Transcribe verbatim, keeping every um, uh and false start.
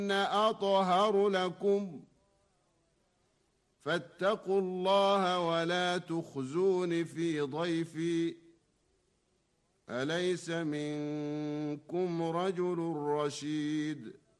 أطهر لكم فاتقوا الله ولا تخزون في ضيفي أليس منكم رجل رشيد